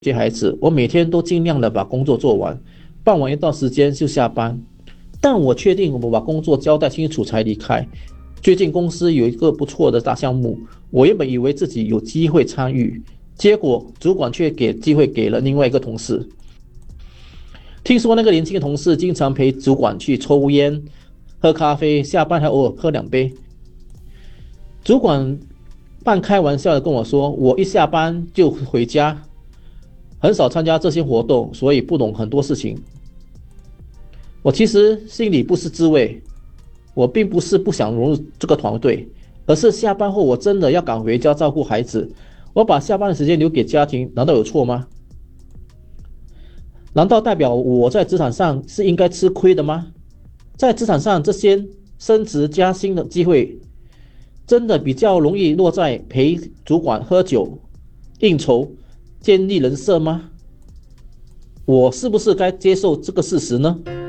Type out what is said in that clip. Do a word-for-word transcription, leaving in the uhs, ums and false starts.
接孩子，我每天都尽量的把工作做完，傍晚一到时间就下班。但我确定我把工作交代清楚才离开。最近公司有一个不错的大项目，我原本以为自己有机会参与，结果主管却给机会给了另外一个同事。听说那个年轻的同事经常陪主管去抽烟、喝咖啡，下班还偶尔喝两杯。主管半开玩笑的跟我说，我一下班就回家，很少参加这些活动，所以不懂很多事情。我其实心里不是滋味，我并不是不想融入这个团队，而是下班后我真的要赶回家照顾孩子，我把下班的时间留给家庭，难道有错吗？难道代表我在职场上是应该吃亏的吗？在职场上这些升职加薪的机会，真的比较容易落在陪主管喝酒、应酬、建立人设吗？我是不是该接受这个事实呢？